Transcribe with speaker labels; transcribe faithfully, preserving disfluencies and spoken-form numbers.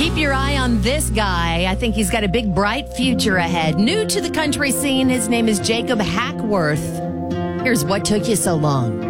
Speaker 1: Keep your eye on this guy. I think he's got a big, bright future ahead. New to the country scene, his name is Jacob Hackworth. Here's What Took You So Long.